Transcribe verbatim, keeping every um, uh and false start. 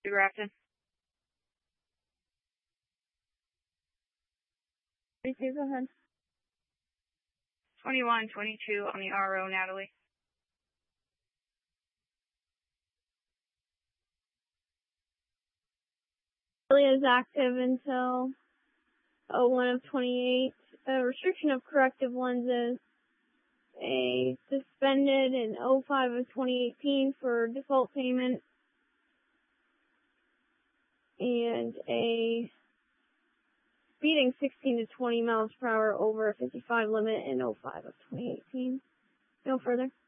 Grafton. thirty-two, go ahead. twenty-one twenty-two on the R O, Natalie. Is active until oh one of twenty-eight. A restriction of corrective lenses. A suspended in oh five of twenty eighteen for default payment. And a speeding sixteen to twenty miles per hour over a fifty-five limit in oh five of twenty eighteen. No further.